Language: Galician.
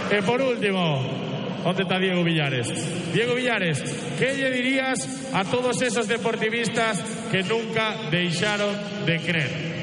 E por último, onde está Diego Villares? Diego Villares, que lle dirías a todos esos deportivistas que nunca deixaron de creer?